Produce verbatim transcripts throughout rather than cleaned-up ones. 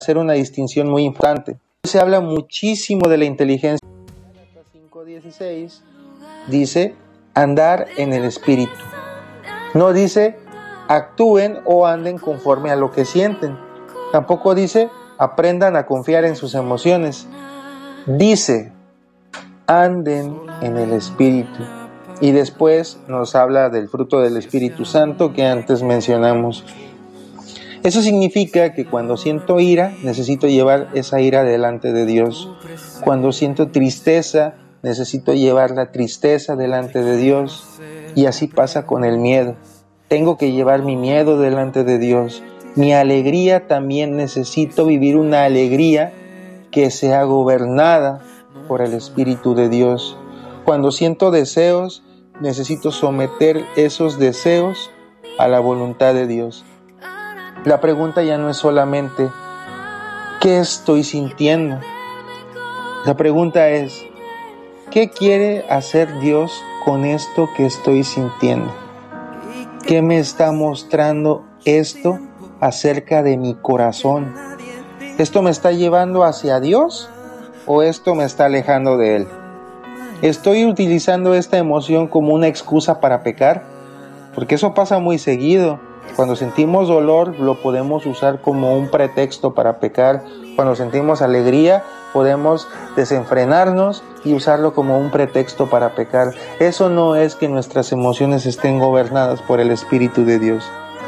hacer una distinción muy importante. Se habla muchísimo de la inteligencia. cinco dieciséis dice andar en el espíritu. No dice actúen o anden conforme a lo que sienten. Tampoco dice aprendan a confiar en sus emociones. Dice anden en el espíritu. Y después nos habla del fruto del Espíritu Santo que antes mencionamos. Eso significa que cuando siento ira, necesito llevar esa ira delante de Dios. Cuando siento tristeza, necesito llevar la tristeza delante de Dios. Y así pasa con el miedo. Tengo que llevar mi miedo delante de Dios. Mi alegría también necesito vivir una alegría que sea gobernada por el Espíritu de Dios. Cuando siento deseos, necesito someter esos deseos a la voluntad de Dios. La pregunta ya no es solamente ¿qué estoy sintiendo? La pregunta es ¿qué quiere hacer Dios con esto que estoy sintiendo? ¿Qué me está mostrando esto acerca de mi corazón? ¿Esto me está llevando hacia Dios o esto me está alejando de Él? ¿Estoy utilizando esta emoción como una excusa para pecar? Porque eso pasa muy seguido. Cuando sentimos dolor, lo podemos usar como un pretexto para pecar. Cuando sentimos alegría, podemos desenfrenarnos y usarlo como un pretexto para pecar. Eso no es que nuestras emociones estén gobernadas por el Espíritu de Dios.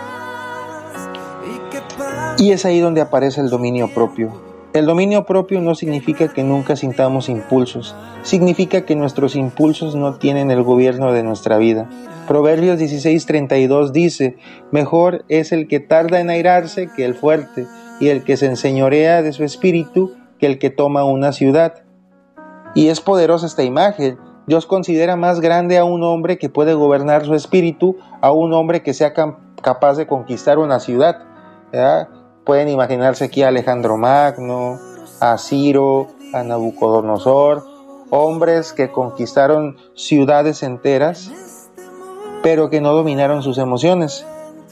Y es ahí donde aparece el dominio propio. El dominio propio no significa que nunca sintamos impulsos. Significa que nuestros impulsos no tienen el gobierno de nuestra vida. Proverbios dieciséis treinta y dos dice, mejor es el que tarda en airarse que el fuerte, y el que se enseñorea de su espíritu que el que toma una ciudad. Y es poderosa esta imagen. Dios considera más grande a un hombre que puede gobernar su espíritu, a un hombre que sea capaz de conquistar una ciudad. ¿Verdad? Pueden imaginarse aquí a Alejandro Magno, a Ciro, a Nabucodonosor, hombres que conquistaron ciudades enteras, pero que no dominaron sus emociones.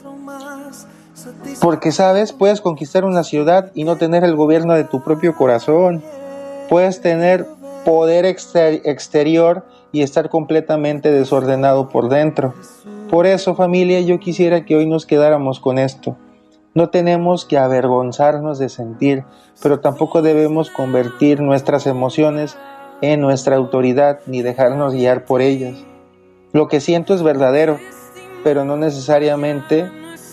Porque, ¿sabes? Puedes conquistar una ciudad y no tener el gobierno de tu propio corazón. Puedes tener poder exter- exterior y estar completamente desordenado por dentro. Por eso, familia, yo quisiera que hoy nos quedáramos con esto. No tenemos que avergonzarnos de sentir, pero tampoco debemos convertir nuestras emociones en nuestra autoridad ni dejarnos guiar por ellas. Lo que siento es verdadero, pero no necesariamente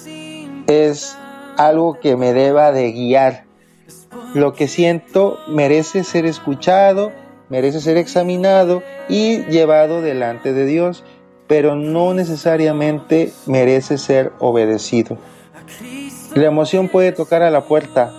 es algo que me deba de guiar. Lo que siento merece ser escuchado, merece ser examinado y llevado delante de Dios, pero no necesariamente merece ser obedecido. La emoción puede tocar a la puerta,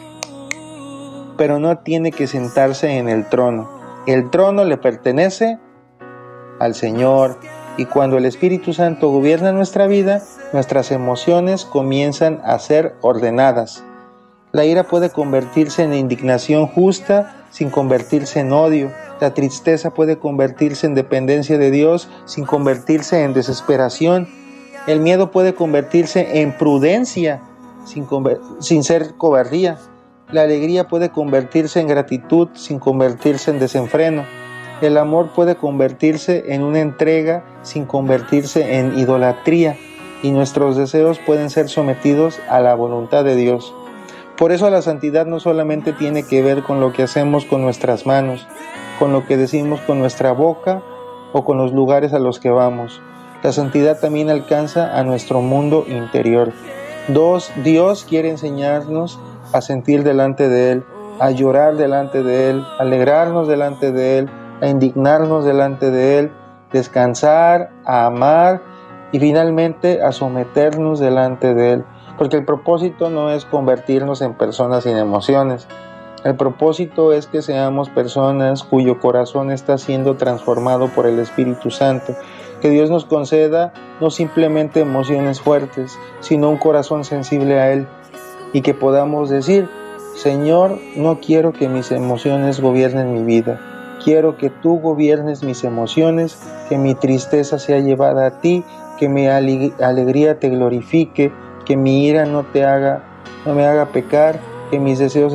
pero no tiene que sentarse en el trono. El trono le pertenece al Señor, y cuando el Espíritu Santo gobierna nuestra vida, nuestras emociones comienzan a ser ordenadas. La ira puede convertirse en indignación justa sin convertirse en odio. La tristeza puede convertirse en dependencia de Dios sin convertirse en desesperación. El miedo puede convertirse en prudencia sin, conver- sin ser cobardía. La alegría puede convertirse en gratitud sin convertirse en desenfreno. El amor puede convertirse en una entrega sin convertirse en idolatría. Y nuestros deseos pueden ser sometidos a la voluntad de Dios. Por eso la santidad no solamente tiene que ver con lo que hacemos con nuestras manos, con lo que decimos con nuestra boca o con los lugares a los que vamos. La santidad también alcanza a nuestro mundo interior. Dos, Dios quiere enseñarnos a sentir delante de Él, a llorar delante de Él, a alegrarnos delante de Él, a indignarnos delante de Él, descansar, a amar y finalmente a someternos delante de Él. Porque el propósito no es convertirnos en personas sin emociones. El propósito es que seamos personas cuyo corazón está siendo transformado por el Espíritu Santo. Que Dios nos conceda no simplemente emociones fuertes, sino un corazón sensible a Él. Y que podamos decir, Señor, no quiero que mis emociones gobiernen mi vida. Quiero que tú gobiernes mis emociones, que mi tristeza sea llevada a ti, que mi alegría te glorifique, que mi ira no te haga, no me haga pecar, que mis deseos